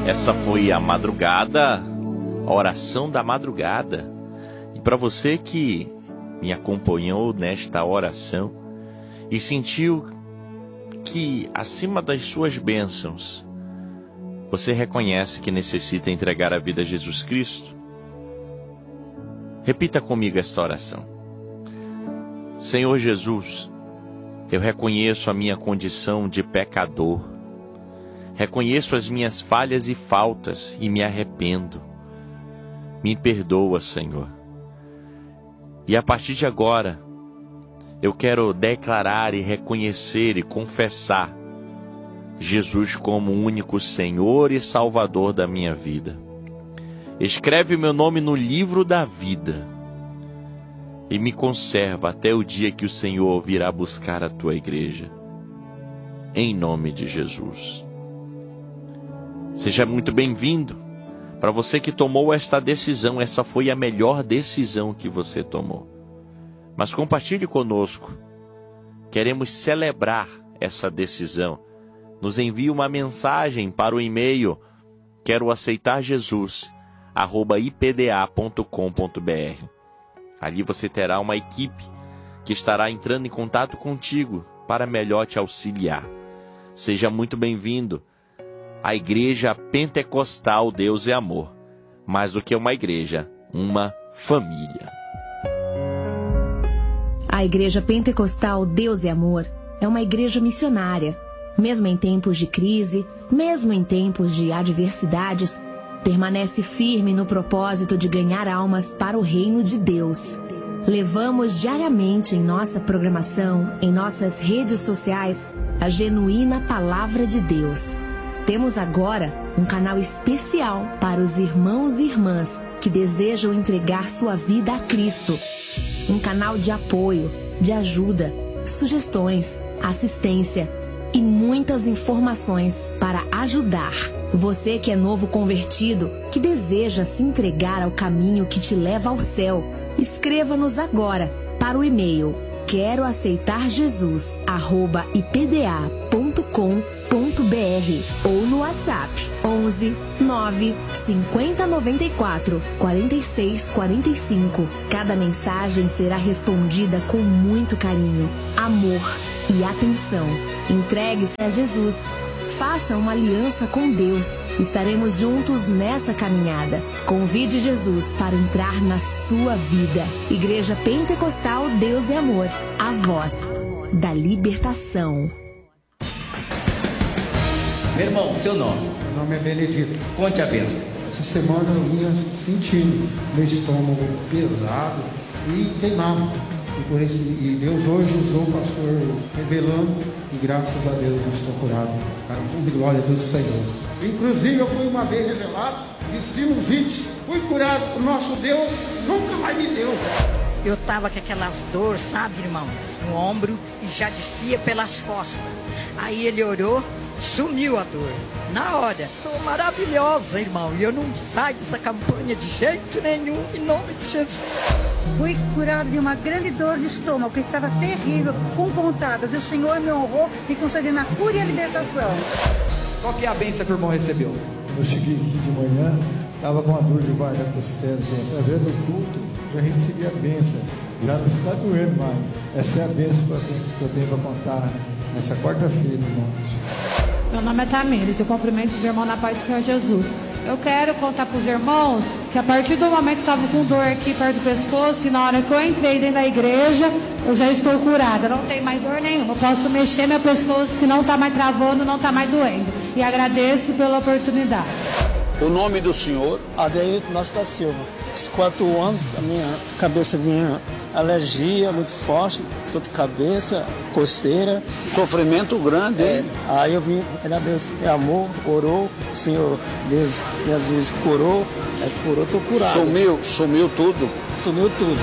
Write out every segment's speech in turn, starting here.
Essa foi a madrugada, a oração da madrugada. E para você que me acompanhou nesta oração e sentiu que acima das suas bênçãos você reconhece que necessita entregar a vida a Jesus Cristo, repita comigo esta oração. Senhor Jesus, eu reconheço a minha condição de pecador, reconheço as minhas falhas e faltas e me arrependo. Me perdoa, Senhor. E a partir de agora, eu quero declarar e reconhecer e confessar Jesus como o único Senhor e Salvador da minha vida. Escreve meu nome no livro da vida e me conserva até o dia que o Senhor virá buscar a tua igreja. Em nome de Jesus. Seja muito bem-vindo. Para você que tomou esta decisão, essa foi a melhor decisão que você tomou. Mas compartilhe conosco. Queremos celebrar essa decisão. Nos envie uma mensagem para o e-mail queroaceitarjesus@ipda.com.br. Ali você terá uma equipe que estará entrando em contato contigo para melhor te auxiliar. Seja muito bem-vindo. A Igreja Pentecostal Deus é Amor. Mais do que uma igreja, uma família. A Igreja Pentecostal Deus é Amor é uma igreja missionária. Mesmo em tempos de crise, mesmo em tempos de adversidades, permanece firme no propósito de ganhar almas para o reino de Deus. Levamos diariamente em nossa programação, em nossas redes sociais, a genuína Palavra de Deus. Temos agora um canal especial para os irmãos e irmãs que desejam entregar sua vida a Cristo. Um canal de apoio, de ajuda, sugestões, assistência e muitas informações para ajudar. Você que é novo convertido, que deseja se entregar ao caminho que te leva ao céu, escreva-nos agora para o e-mail queroaceitarjesus@ipda.com.br ou no WhatsApp 11 9 50 94 46 45. Cada mensagem será respondida com muito carinho, amor e atenção. Entregue-se a Jesus. Faça uma aliança com Deus. Estaremos juntos nessa caminhada. Convide Jesus para entrar na sua vida. Igreja Pentecostal Deus é Amor. A voz da libertação. Meu irmão, seu nome? Meu nome é Benedito. Conte a bênção. Essa semana eu vinha sentindo meu estômago pesado e queimava. E Deus hoje usou o pastor revelando e graças a Deus eu estou curado. Para a glória do Senhor. Inclusive eu fui uma vez revelado de sinusite. Fui curado. O nosso Deus nunca mais me deu. Eu estava com aquelas dores, sabe, irmão? No ombro e já descia pelas costas. Aí ele orou, sumiu a dor. Na hora. Estou maravilhosa, irmão. E eu não saio dessa campanha de jeito nenhum, em nome de Jesus. Fui curado de uma grande dor de estômago, que estava terrível, com pontadas. E o Senhor me honrou, me concedendo a cura e a libertação. Qual que é a bênção que o irmão recebeu? Eu cheguei aqui de manhã, estava com a dor debaixo da costela. Através do culto, já recebi a bênção. Já não está doendo mais. Essa é a bênção que eu tenho para contar nessa quarta-feira, irmão. Meu nome é Tamires, eu cumprimento os irmãos na paz do Senhor Jesus. Eu quero contar para os irmãos que a partir do momento que estava com dor aqui perto do pescoço, e na hora que eu entrei dentro da igreja, eu já estou curada. Não tem mais dor nenhuma. Eu posso mexer meu pescoço que não está mais travando, não está mais doendo. E agradeço pela oportunidade. O nome do senhor? Adeilton Nossa da Silva. Aos 4 anos, a minha cabeça vinha alergia muito forte, dor de cabeça, coceira. Sofrimento grande, hein? Aí eu vim, era Deus é amor, orou, o Senhor, Deus, Jesus curou, curou, tô curado. Sumiu tudo? Sumiu tudo.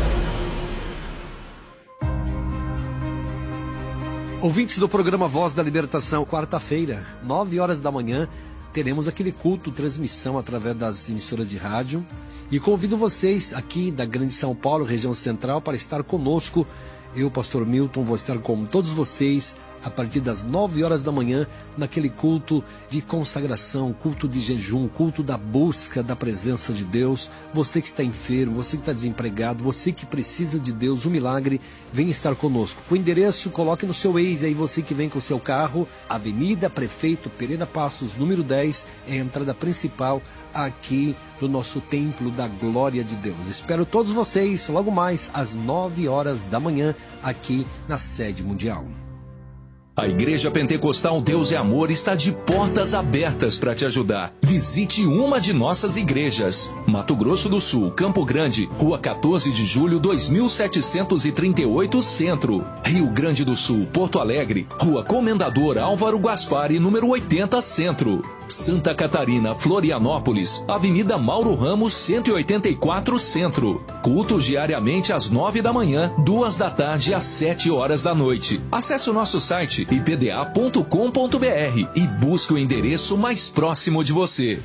Ouvintes do programa Voz da Libertação, quarta-feira, 9 horas da manhã, teremos aquele culto, transmissão através das emissoras de rádio. E convido vocês aqui da Grande São Paulo, região central, para estar conosco. Eu, pastor Milton, vou estar com todos vocês a partir das 9 horas da manhã, naquele culto de consagração, culto de jejum, culto da busca da presença de Deus. Você que está enfermo, você que está desempregado, você que precisa de Deus, um milagre, venha estar conosco. O endereço, coloque no seu Waze aí, você que vem com o seu carro, Avenida Prefeito Pereira Passos, número 10, é a entrada principal aqui do nosso Templo da Glória de Deus. Espero todos vocês logo mais às 9 horas da manhã aqui na sede mundial. A Igreja Pentecostal Deus é Amor está de portas abertas para te ajudar. Visite uma de nossas igrejas. Mato Grosso do Sul, Campo Grande, Rua 14 de Julho, 2738 Centro. Rio Grande do Sul, Porto Alegre, Rua Comendador Álvaro Gaspari, número 80 Centro. Santa Catarina, Florianópolis, Avenida Mauro Ramos, 184 Centro. Cultos diariamente às 9 da manhã, 2 da tarde às 7 horas da noite. Acesse o nosso site ipda.com.br e busque o endereço mais próximo de você.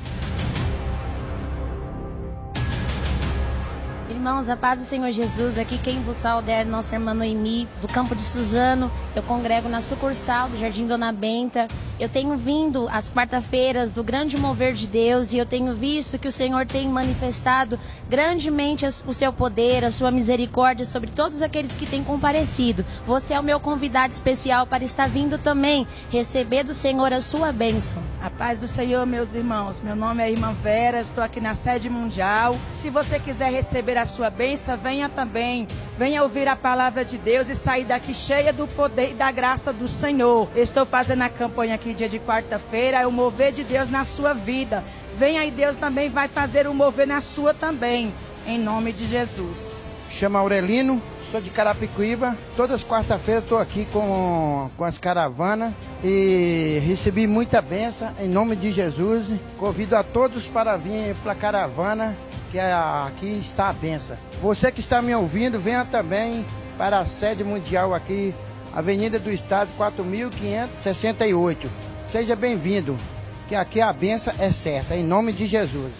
Irmãos, a paz do Senhor Jesus, aqui quem vos sauda é nossa irmã Noemi, do Campo de Suzano. Eu congrego na sucursal do Jardim Dona Benta. Eu tenho vindo às quarta-feiras do grande mover de Deus e eu tenho visto que o Senhor tem manifestado grandemente o seu poder, a sua misericórdia sobre todos aqueles que têm comparecido. Você é o meu convidado especial para estar vindo também receber do Senhor a sua bênção. A paz do Senhor, meus irmãos. Meu nome é Irmã Vera, estou aqui na sede mundial. Se você quiser receber a sua bênção, venha também. Venha ouvir a palavra de Deus e sair daqui cheia do poder e da graça do Senhor. Estou fazendo a campanha aqui dia de quarta-feira, é o mover de Deus na sua vida. Venha e Deus também vai fazer o mover na sua também, em nome de Jesus. Chama Aurelino, sou de Carapicuíba. Todas as quarta-feiras estou aqui com as caravanas e recebi muita bênção em nome de Jesus. Convido a todos para vir para a caravana, que aqui está a benção. Você que está me ouvindo, venha também para a sede mundial aqui, Avenida do Estado, 4568. Seja bem-vindo, que aqui a benção é certa, em nome de Jesus.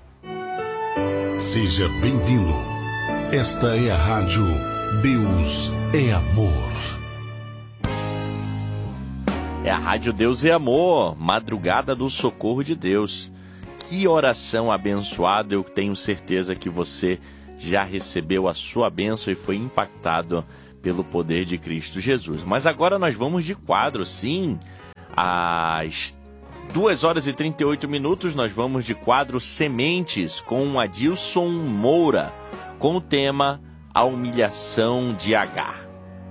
Seja bem-vindo. Esta é a Rádio Deus é Amor. É a Rádio Deus é Amor, madrugada do socorro de Deus. Que oração abençoada, eu tenho certeza que você já recebeu a sua bênção e foi impactado pelo poder de Cristo Jesus. Mas agora nós vamos de quadro, sim. Às 2 horas e 38 minutos nós vamos de quadro Sementes com Adilson Moura, com o tema A Humilhação de Agar.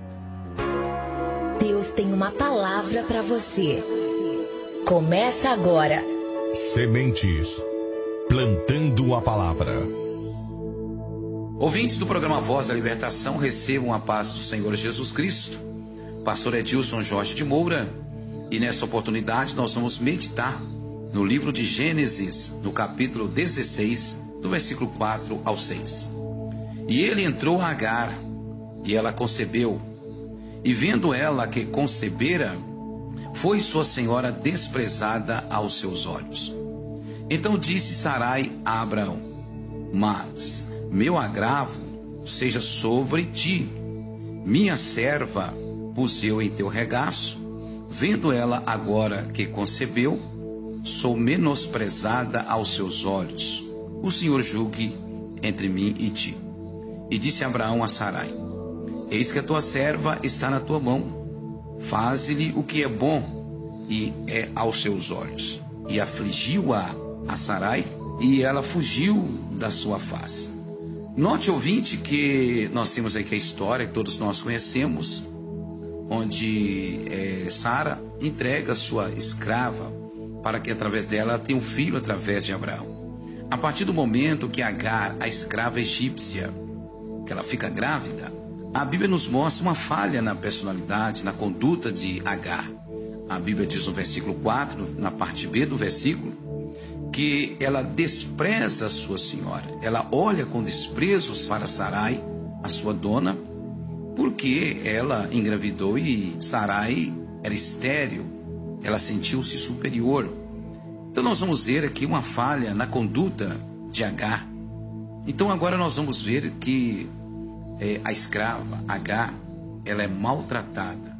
Deus tem uma palavra para você. Começa agora. Sementes, plantando a palavra. Ouvintes do programa Voz da Libertação, recebam a paz do Senhor Jesus Cristo. Pastor Adilson Jorge de Moura. E nessa oportunidade nós vamos meditar no livro de Gênesis, no capítulo 16, do versículo 4 ao 6. E ele entrou a Agar, e ela concebeu. E vendo ela que concebera, foi sua senhora desprezada aos seus olhos. Então disse Sarai a Abraão: mas meu agravo seja sobre ti, minha serva pus eu em teu regaço. Vendo ela agora que concebeu, sou menosprezada aos seus olhos. O Senhor julgue entre mim e ti. E disse Abraão a Sarai: eis que a tua serva está na tua mão. Faze-lhe o que é bom e é aos seus olhos. E afligiu-a a Sarai, e ela fugiu da sua face. Note, ouvinte, que nós temos aqui a história que todos nós conhecemos, onde Sara entrega sua escrava para que através dela tenha um filho através de Abraão. A partir do momento que Agar, a escrava egípcia, que ela fica grávida, a Bíblia nos mostra uma falha na personalidade, na conduta de Agar. A Bíblia diz no versículo 4, na parte B do versículo, que ela despreza a sua senhora. Ela olha com desprezo para Sarai, a sua dona, porque ela engravidou e Sarai era estéril. Ela sentiu-se superior. Então nós vamos ver aqui uma falha na conduta de Agar. Então agora nós vamos ver que a escrava Agar, ela é maltratada.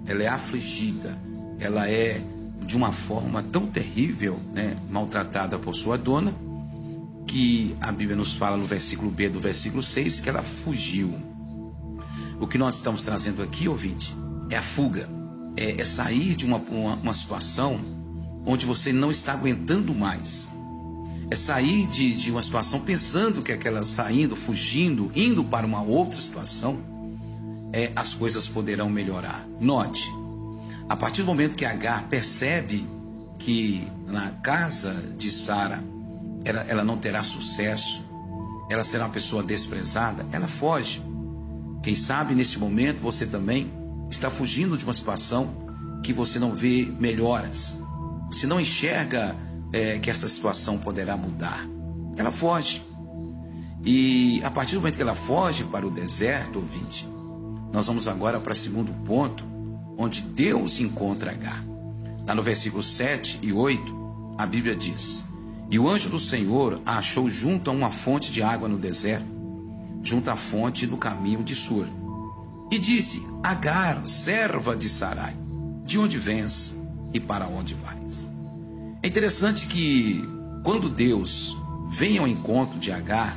ela é afligida, ela é de uma forma tão terrível, né, maltratada por sua dona, que a Bíblia nos fala no versículo B do versículo 6 que ela fugiu. O que nós estamos trazendo aqui, ouvinte, é a fuga, é sair de uma situação onde você não está aguentando mais. É sair de uma situação pensando que aquela saindo, fugindo, indo para uma outra situação, as coisas poderão melhorar. Note, a partir do momento que Agar percebe que na casa de Sara ela não terá sucesso, ela será uma pessoa desprezada, ela foge. Quem sabe nesse momento você também está fugindo de uma situação que você não vê melhoras, você não enxerga que essa situação poderá mudar. Ela foge. E a partir do momento que ela foge para o deserto, ouvinte, nós vamos agora para o segundo ponto, onde Deus encontra Agar. Lá no versículo 7 e 8, a Bíblia diz: e o anjo do Senhor a achou junto a uma fonte de água no deserto, junto à fonte no caminho de Sur. E disse: Agar, serva de Sarai, de onde vens e para onde vais? É interessante que quando Deus vem ao encontro de Agar,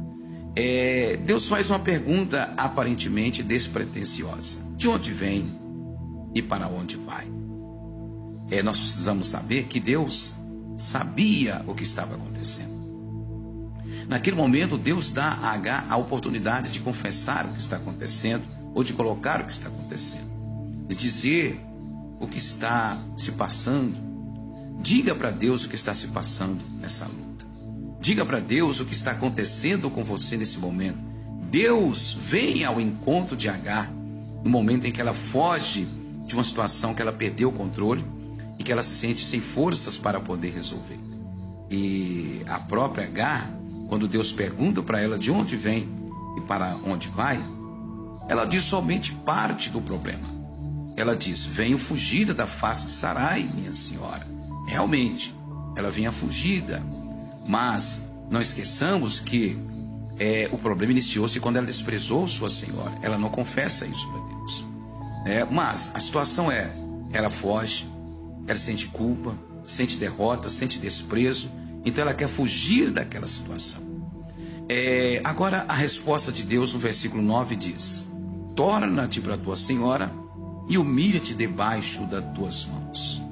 Deus faz uma pergunta aparentemente despretensiosa: de onde vem e para onde vai? Nós precisamos saber que Deus sabia o que estava acontecendo. Naquele momento, Deus dá a Agar a oportunidade de confessar o que está acontecendo, ou de colocar o que está acontecendo, de dizer o que está se passando. Diga para Deus o que está se passando nessa luta. Diga para Deus o que está acontecendo com você nesse momento. Deus vem ao encontro de Agar no momento em que ela foge de uma situação que ela perdeu o controle e que ela se sente sem forças para poder resolver. E a própria Agar, quando Deus pergunta para ela de onde vem e para onde vai, ela diz somente parte do problema. Ela diz: venho fugida da face de Sarai, minha senhora. Realmente, ela vinha fugida, mas não esqueçamos que o problema iniciou-se quando ela desprezou sua senhora. Ela não confessa isso para Deus. Mas a situação ela foge, ela sente culpa, sente derrota, sente desprezo, então ela quer fugir daquela situação. Agora a resposta de Deus no versículo 9 diz: torna-te para a tua senhora e humilha-te debaixo das tuas mãos.